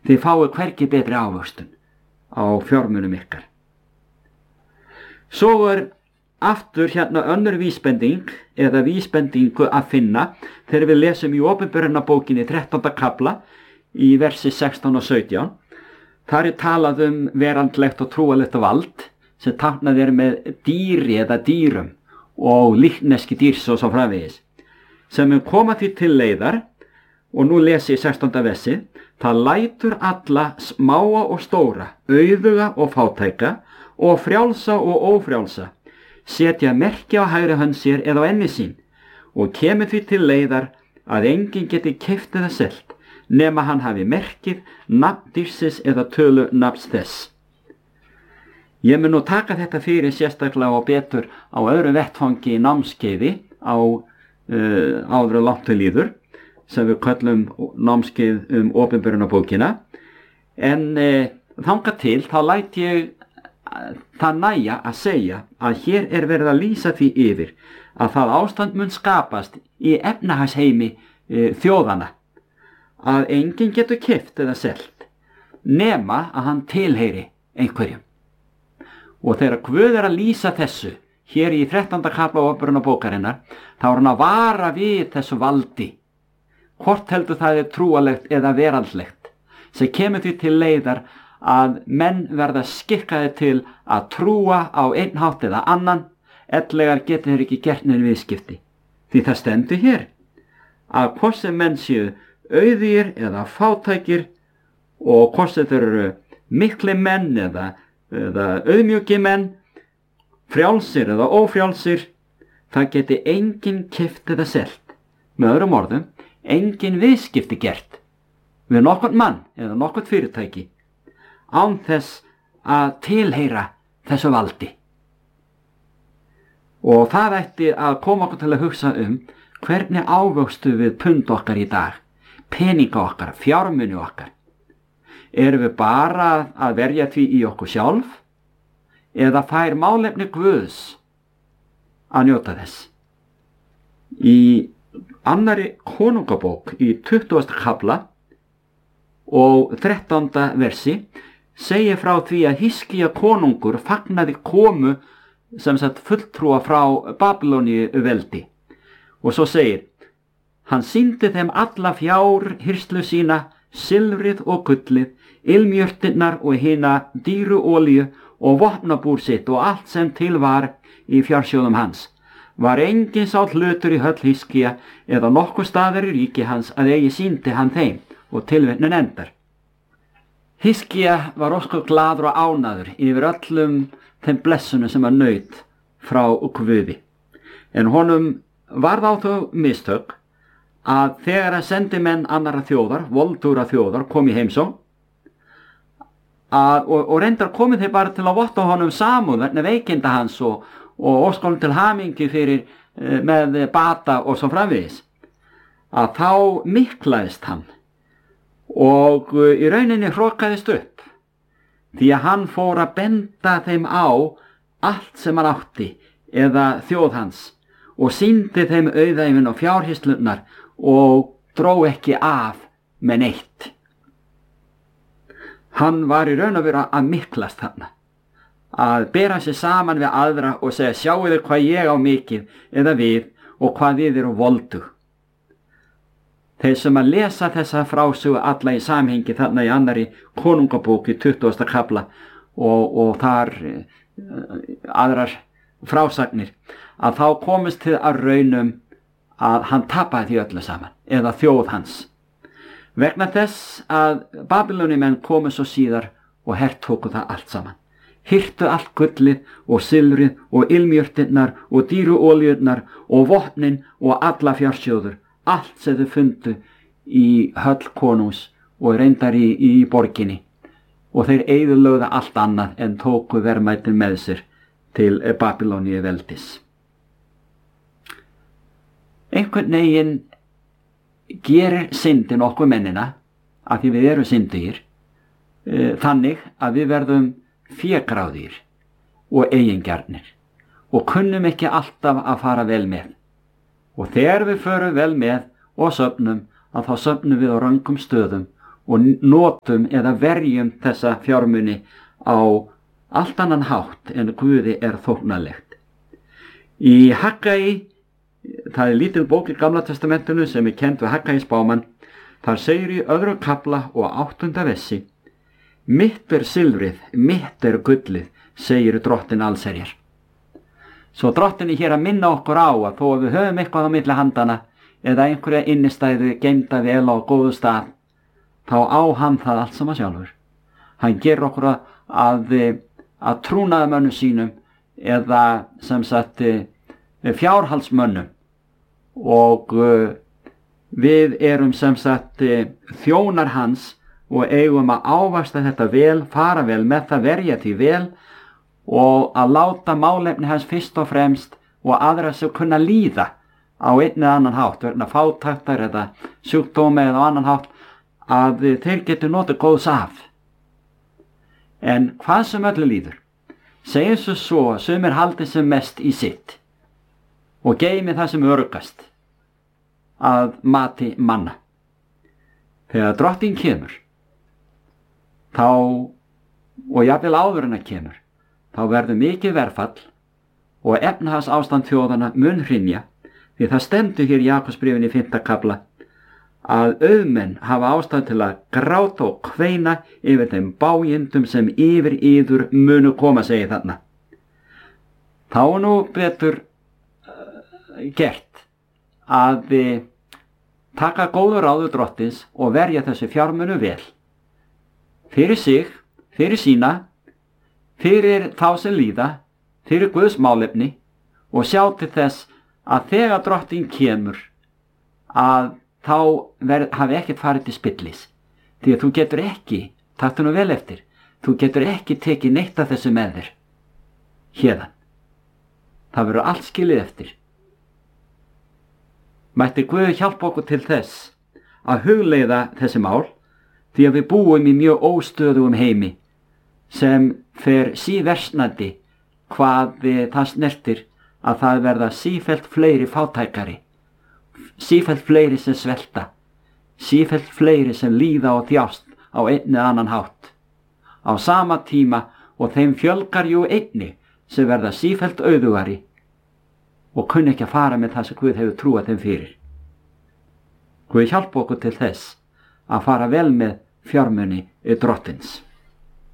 Þið fáið hvergi betri ávöxtun á fjármunum ykkar. Svo aftur hérna önnur vísbending eða vísbendingu að finna þegar við lesum í Opinberunarbókinni 13. kafla í versi 16 og 17. Þar talað veraldlegt og trúalegt vald sem táknað með dýri eða dýrum og líkneski dýrs og svo framvegis, sem koma því til leiðar, og nú lesi ég 16. versi: það lætur alla smáa og stóra, auðuga og fátæka og frjálsa og ófrjálsa setja merki á hægri hönd sér eða á enni sín, og kemur því til leiðar að enginn geti keypt eða selt nema hann hafi merkið nafn dýrsins eða tölu nafns þess. Ég mun nú taka þetta fyrir sérstaklega og betur á öðru vettfangi námskeiði á áður og langt til líður, sem við köllum námskeið Opinberunarbókina, en þangað til þá læt ég það nægja að segja að hér verið að lýsa því yfir að það ástand mun skapast í efnahagsheimi þjóðana að enginn getur keypt eða selt nema að hann tilheyri einhverjum. Og þegar Guð að lýsa þessu hér í 13. kafla Opinberunarbókarinnar, þá hann að vara við þessu valdi, hvort heldur það trúalegt eða veraldlegt, sem kemur því til leiðar að menn verða skikkaði til að trúa á einn hátt eða annan, ellegar getur þeir ekki gert nein viðskipti. Því það stendur hér að hvort sem menn séu auðugir eða fátækir, og hvort sem þeir eru mikli menn eða auðmjúki menn, frjálsir eða ófrjálsir, það geti enginn keypt eða selt. Með öðrum orðum, enginn viðskipti gert við nokkurn mann eða nokkurn fyrirtæki án þess að tilheyra þessu valdi. Og það ætti að koma okkur til að hugsa hvernig ávöxtu við pund okkar í dag, peninga okkar, fjármuni okkar. Erum við bara að verja því í okkur sjálf, eða fær málefni Guðs að njóta þess? Í annarri konungabók í 20. kafla og 13. versi segir frá því að Hiskía konungur fagnaði komu sem sagt fulltrúa frá Babylóníu veldi, og svo segir: hann sýndi þeim alla fjárhirslu sína, silfrið og gullið, ilmjurtirnar og hina dýru olíu og vopnabúr sitt og allt sem til var í fjársjóðum hans. Var enginn sá hlutur í höll Hiskía eða nokkur staðar í ríki hans að eigi sýndi hann þeim, og tilvitnun endar. Hiskía var ósköp glaður og ánægður yfir öllum þeim blessunum sem naut frá Guði. En honum varð á þau mistök að þegar að sendimenn annarra þjóðar, voldugra þjóðar, kom í heimsókn, og reyndar komið þeir bara til að votta honum samúð vegna veikinda hans og óskonum til hamingi fyrir með bata og svo framvegis, að þá miklaðist hann og í rauninni hrokaðist upp, því að hann fór að benda þeim á allt sem hann átti eða þjóð hans og sýndi þeim auðæfin og fjárhirslunar og dró ekki af með neitt. Hann var í raun og veru að miklast þarna, að bera sig saman við aðra og segja: sjáu þér hvað ég á mikið eða við og hvað við erum voldug. Þeir sem að lesa þessa frásögu alla í samhengi þarna í annarri konungabók í 20. kafla og þar aðrar frásagnir, að þá komist til að raunum að hann tapaði því öllu saman, eða þjóð hans, vegna þess að Babylóníumenn komu svo síðar og hertóku það allt saman, hirtu allt gullið og silfrið og ilmjurtirnar og dýru olíurnar og vopnin og alla fjársjóður, allt sem þau fundu í höll konungs og reyndar í borginni, og þeir eyðilögðu allt annað en tóku verðmætin með sér til Babylóníu veldis. Einhvern veginn gerir syndin okkur mennina, af því við erum syndugir, þannig að við verðum fégráðir og eigingjarnir og kunnum ekki alltaf að fara vel með. Og þegar við förum vel með og söfnum, að þá söfnum við á röngum stöðum og notum eða verjum þessa fjármuni á allt annan hátt en Guði er þóknanlegt. Í Haggai, það lítil bók í Gamla testamentinu sem kennd við Haggai spámann, þar segir í 2. kafla og 8. versi: Mitt silfrið, mitt gullið, segir Drottinn allsherjar. Svo Drottinn hér að minna okkur á að þó að við höfum eitthvað á milli handana eða einhverja innistæðu geymda vel á góðu stað, þá á hann það allt saman sjálfur. Hann gerir okkur að trúnaðarmönnum sínum eða sem sagt fjárhaldsmönnum, og við erum sem sagt þjónar hans og eigum að ávaxta þetta vel, fara vel með það, verja því vel og að láta málefni hans fyrst og fremst og aðra sem kunna líða á einn eða annan hátt, vegna fátæktar eða sjúkdómi eða á annan hátt, að þeir getur notið góðs af. En hvað sem öllu líður, segjum svo að sumir haldi sem mest í sitt og geymi það sem öruggast að mati manna. Þegar Drottinn kemur, þá, og jafnvel áður en að kemur, þá verður mikið verðfall og efnahagsástand þjóðanna mun hrynja, því það stendur hér í Jakobsbréfinu í 5. kafla að auðmenn hafa ástæðu til að gráta og kveina yfir þeim bágindum sem yfir yður munu koma, segir þarna. Þá nú betur gert að taka góður ráður Drottins og verja þessi fjármunu vel, fyrir sig, fyrir sína, fyrir þá sem líða, fyrir Guðs málefni, og sjá til þess að þegar Drottinn kemur að þá hafi ekkert farið til spillis, því að þú getur ekki, taktu nú vel eftir, þú getur ekki tekið neitt af þessu með þér héðan. Það verður allt skilið eftir. Mætti Guð hjálpa okkur til þess að hugleiða þessi mál, því að við búum í mjög óstöðugum heimi sem fer síversnandi hvað það snertir að það verða sífellt fleiri fátækari, sífellt fleiri sem svelta, sífellt fleiri sem líða og þjást á einn eða annan hátt. Á sama tíma og þeim fjölgar jú einni sem verða sífellt auðugari og kunni ekki að fara með það sem Guð hefur trúað þeim fyrir. Guð hjálpa okkur til þess að fara vel með fjármuni Drottins.